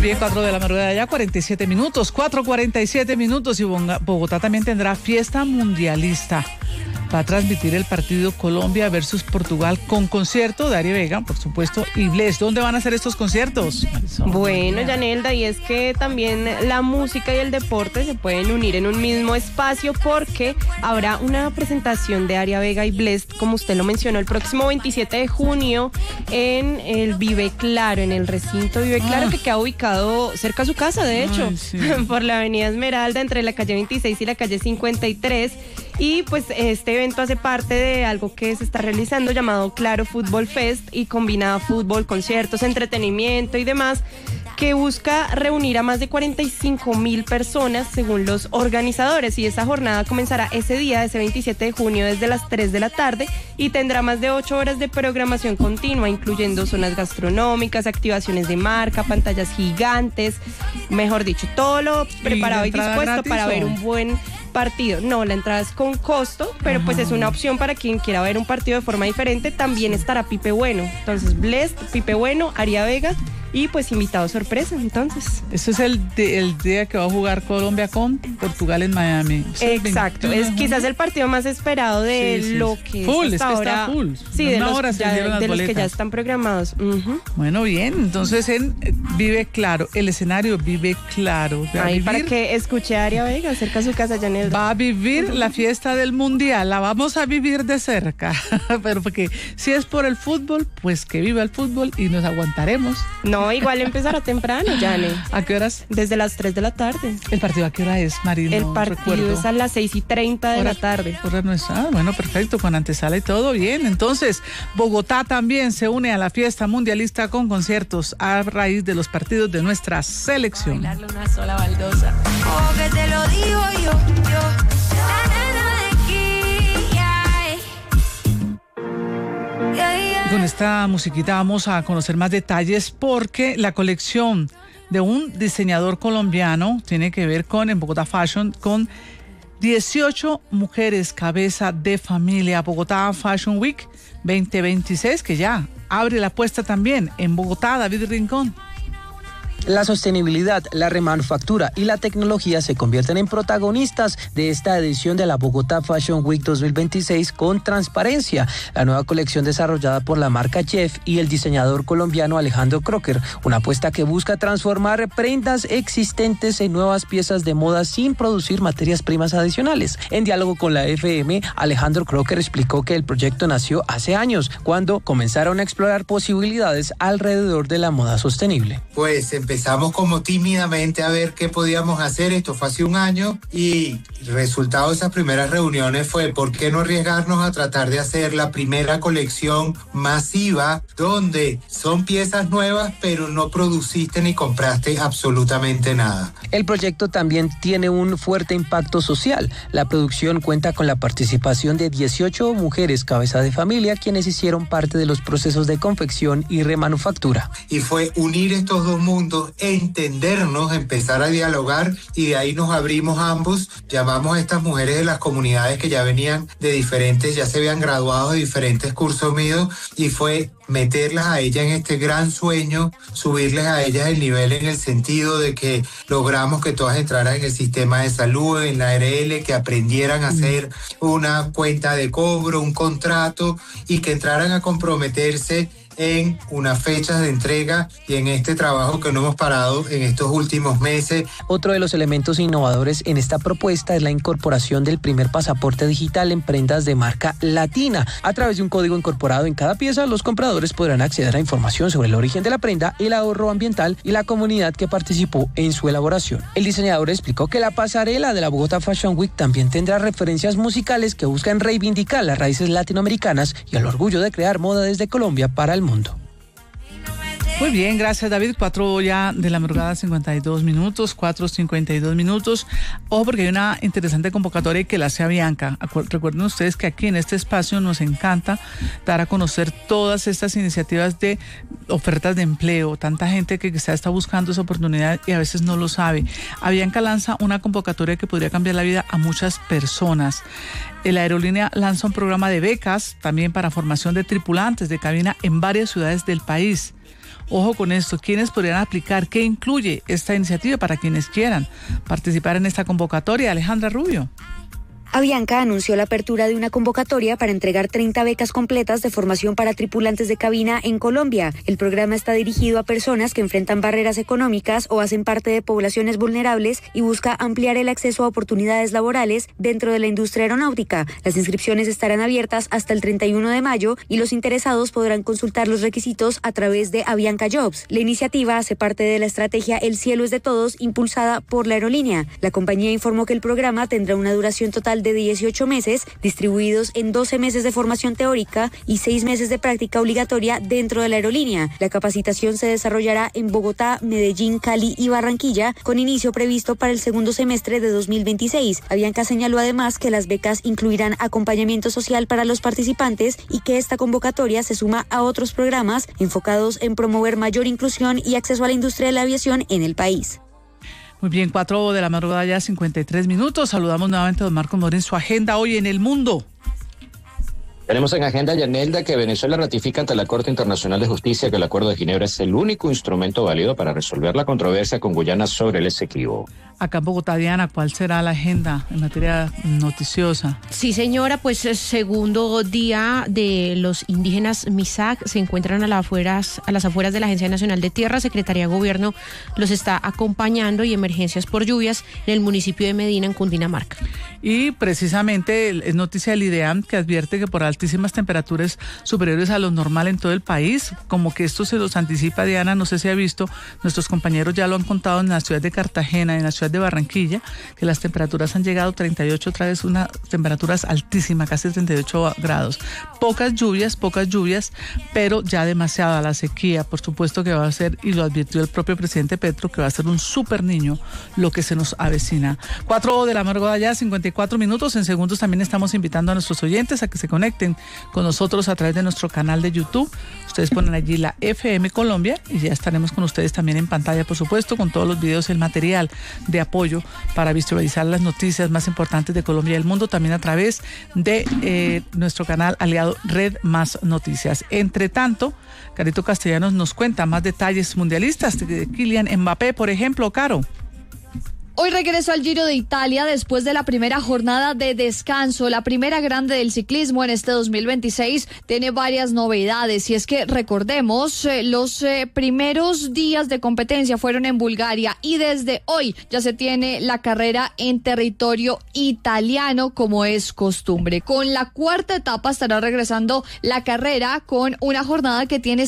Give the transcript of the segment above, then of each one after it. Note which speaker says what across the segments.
Speaker 1: Bien, 4 de la madrugada ya, 47 minutos, 4:47 minutos, y Bogotá también tendrá fiesta mundialista. Va a transmitir el partido Colombia versus Portugal con concierto de Aria Vega, por supuesto, y Bless. ¿Dónde van a hacer estos conciertos, Marisol?
Speaker 2: Bueno, Yanelda, y es que también la música y el deporte se pueden unir en un mismo espacio, porque habrá una presentación de Aria Vega y Bless, como usted lo mencionó, el próximo 27 de junio en el Vive Claro, en el recinto Vive Claro, que queda ubicado cerca a su casa, de hecho,
Speaker 1: sí.
Speaker 2: por la avenida Esmeralda, entre la calle 26 y la calle 53. Y pues este evento hace parte de algo que se está realizando llamado Claro Fútbol Fest, y combina fútbol, conciertos, entretenimiento y demás, que busca reunir a más de 45,000 personas según los organizadores, y esa jornada comenzará ese día, ese 27 de junio, desde las 3 de la tarde, y tendrá más de 8 horas de programación continua, incluyendo zonas gastronómicas, activaciones de marca, pantallas gigantes, mejor dicho, todo lo preparado y dispuesto para ver un buen partido. No, la entrada es con costo, pero pues es una opción para quien quiera ver un partido de forma diferente. También estará Pipe Bueno, entonces Bless, Pipe Bueno, Aria Vega y pues invitado sorpresa. Entonces
Speaker 1: este es el día que va a jugar Colombia con Portugal en Miami.
Speaker 2: Exacto, es quizás el partido más esperado de lo que
Speaker 1: full,
Speaker 2: es hasta ahora.
Speaker 1: Está full.
Speaker 2: Sí, de los
Speaker 1: que
Speaker 2: ya están programados.
Speaker 1: Bueno, bien, entonces en Vive Claro, el escenario Vive Claro.
Speaker 2: Ahí para que escuche a Aria Vega cerca de su casa, Yanel.
Speaker 1: Va a vivir la fiesta del Mundial, la vamos a vivir de cerca, pero porque si es por el fútbol, pues que viva el fútbol y nos aguantaremos.
Speaker 2: No, igual empezará temprano, Yane.
Speaker 1: ¿A qué horas?
Speaker 2: Desde las 3 de la tarde.
Speaker 1: ¿El partido a qué hora es, Marina?
Speaker 2: El partido es a las 6:30 de la tarde.
Speaker 1: Hora nuestra. Bueno, perfecto, con antesala y todo bien. Entonces, Bogotá también se une a la fiesta mundialista con conciertos a raíz de los partidos de nuestra selección.
Speaker 3: Bailarle una sola baldosa. Oh, que te lo digo yo.
Speaker 1: Con esta musiquita vamos a conocer más detalles, porque la colección de un diseñador colombiano tiene que ver con, en Bogotá Fashion, con 18 mujeres cabeza de familia. Bogotá Fashion Week 2026, que ya abre la puesta también en Bogotá. David Rincón.
Speaker 4: La sostenibilidad, la remanufactura y la tecnología se convierten en protagonistas de esta edición de la Bogotá Fashion Week 2026 con transparencia. La nueva colección desarrollada por la marca Jeff y el diseñador colombiano Alejandro Crocker, una apuesta que busca transformar prendas existentes en nuevas piezas de moda sin producir materias primas adicionales. En diálogo con la FM, Alejandro Crocker explicó que el proyecto nació hace años, cuando comenzaron a explorar posibilidades alrededor de la moda sostenible.
Speaker 5: Pues empezamos como tímidamente a ver qué podíamos hacer. Esto fue hace un año, y el resultado de esas primeras reuniones fue: ¿por qué no arriesgarnos a tratar de hacer la primera colección masiva donde son piezas nuevas pero no produciste ni compraste absolutamente nada?
Speaker 4: El proyecto también tiene un fuerte impacto social. La producción cuenta con la participación de 18 mujeres cabeza de familia, quienes hicieron parte de los procesos de confección y remanufactura.
Speaker 5: Y fue unir estos dos mundos, entendernos, empezar a dialogar, y de ahí nos abrimos ambos. Llamamos a estas mujeres de las comunidades que ya venían de diferentes, ya se habían graduado de diferentes cursos míos, y fue meterlas a ellas en este gran sueño, subirles a ellas el nivel en el sentido de que logramos que todas entraran en el sistema de salud, en la ARL, que aprendieran a hacer una cuenta de cobro, un contrato, y que entraran a comprometerse en unas fechas de entrega y en este trabajo que no hemos parado en estos últimos meses.
Speaker 4: Otro de los elementos innovadores en esta propuesta es la incorporación del primer pasaporte digital en prendas de marca latina. A través de un código incorporado en cada pieza, los compradores podrán acceder a información sobre el origen de la prenda, el ahorro ambiental y la comunidad que participó en su elaboración. El diseñador explicó que la pasarela de la Bogotá Fashion Week también tendrá referencias musicales que buscan reivindicar las raíces latinoamericanas y el orgullo de crear moda desde Colombia para el mundo.
Speaker 1: Muy bien, gracias, David. 4 ya de la madrugada, 52 minutos, 4:52 minutos. Ojo, porque hay una interesante convocatoria que la hace Bianca. Recuerden ustedes que aquí en este espacio nos encanta dar a conocer todas estas iniciativas de ofertas de empleo. Tanta gente que está buscando esa oportunidad y a veces no lo sabe. Avianca lanza una convocatoria que podría cambiar la vida a muchas personas. La aerolínea lanza un programa de becas también para formación de tripulantes de cabina en varias ciudades del país. Ojo con esto, ¿quiénes podrían aplicar? ¿Qué incluye esta iniciativa para quienes quieran participar en esta convocatoria? Alejandra Rubio.
Speaker 6: Avianca anunció la apertura de una convocatoria para entregar 30 becas completas de formación para tripulantes de cabina en Colombia. El programa está dirigido a personas que enfrentan barreras económicas o hacen parte de poblaciones vulnerables y busca ampliar el acceso a oportunidades laborales dentro de la industria aeronáutica. Las inscripciones estarán abiertas hasta el 31 de mayo y los interesados podrán consultar los requisitos a través de Avianca Jobs. La iniciativa hace parte de la estrategia El cielo es de todos, impulsada por la aerolínea. La compañía informó que el programa tendrá una duración total de 18 meses, distribuidos en 12 meses de formación teórica y 6 meses de práctica obligatoria dentro de la aerolínea. La capacitación se desarrollará en Bogotá, Medellín, Cali y Barranquilla, con inicio previsto para el segundo semestre de 2026. Avianca señaló además que las becas incluirán acompañamiento social para los participantes y que esta convocatoria se suma a otros programas enfocados en promover mayor inclusión y acceso a la industria de la aviación en el país.
Speaker 1: Muy bien, 4 de la madrugada ya, 53 minutos. Saludamos nuevamente a don Marcos Mora en su agenda hoy en el mundo.
Speaker 7: Tenemos en agenda, Yanelda, que Venezuela ratifica ante la Corte Internacional de Justicia que el Acuerdo de Ginebra es el único instrumento válido para resolver la controversia con Guyana sobre el Esequibo.
Speaker 1: Acá en Bogotá, Diana, ¿cuál será la agenda en materia noticiosa?
Speaker 8: Sí, señora, pues segundo día de los indígenas MISAC se encuentran a las afueras de la Agencia Nacional de Tierra. Secretaría de Gobierno los está acompañando y emergencias por lluvias en el municipio de Medina, en Cundinamarca.
Speaker 1: Y precisamente es noticia del IDEAM que advierte que por altísimas temperaturas superiores a lo normal en todo el país, como que esto se los anticipa, Diana, no sé si ha visto, nuestros compañeros ya lo han contado en la ciudad de Cartagena, en la ciudad de Barranquilla, que las temperaturas han llegado a 38, otra vez unas temperaturas altísimas, casi 38 grados. Pocas lluvias, pero ya demasiada la sequía, por supuesto que va a ser, y lo advirtió el propio presidente Petro, que va a ser un súper niño lo que se nos avecina. 4 de la madrugada ya, 54 minutos, en segundos también estamos invitando a nuestros oyentes a que se conecten con nosotros a través de nuestro canal de YouTube. Ustedes ponen allí la FM Colombia y ya estaremos con ustedes también en pantalla, por supuesto, con todos los videos, el material de apoyo para visualizar las noticias más importantes de Colombia y el mundo, también a través de nuestro canal aliado Red Más Noticias. Entre tanto, Carito Castellanos nos cuenta más detalles mundialistas de Kylian Mbappé, por ejemplo, Caro.
Speaker 9: Hoy regresó al Giro de Italia después de la primera jornada de descanso. La primera grande del ciclismo en este 2026 tiene varias novedades y es que recordemos, los primeros días de competencia fueron en Bulgaria y desde hoy ya se tiene la carrera en territorio italiano como es costumbre. Con la cuarta etapa estará regresando la carrera con una jornada que tiene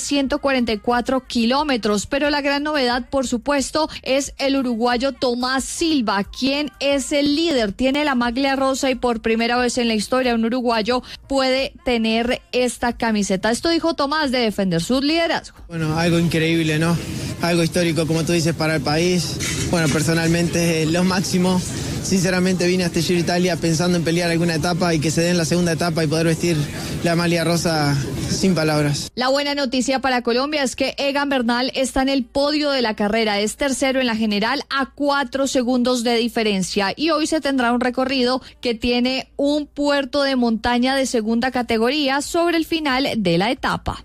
Speaker 9: 144 kilómetros, pero la gran novedad, por supuesto, es el uruguayo Tomás Silva, quien es el líder, tiene la maglia rosa y por primera vez en la historia un uruguayo puede tener esta camiseta. Esto dijo Tomás de defender su liderazgo.
Speaker 10: Bueno, algo increíble, ¿no? Algo histórico, como tú dices, para el país. Bueno, personalmente lo máximo. Sinceramente vine a este Giro Italia pensando en pelear alguna etapa y que se den la segunda etapa y poder vestir la maglia rosa sin palabras.
Speaker 9: La buena noticia para Colombia es que Egan Bernal está en el podio de la carrera, es tercero en la general a 4 segundos de diferencia y hoy se tendrá un recorrido que tiene un puerto de montaña de segunda categoría sobre el final de la etapa.